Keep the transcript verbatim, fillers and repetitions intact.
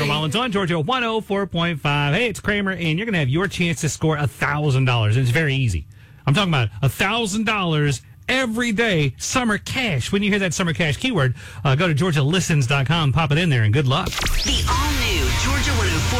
Carter Mullins on Georgia one oh four point five. Hey, it's Kramer, and you're going to have your chance to score one thousand dollars. It's very easy. I'm talking about one thousand dollars every day, summer cash. When you hear that summer cash keyword, uh, go to georgia listens dot com, pop it in there, and good luck. The all-new Georgia one oh four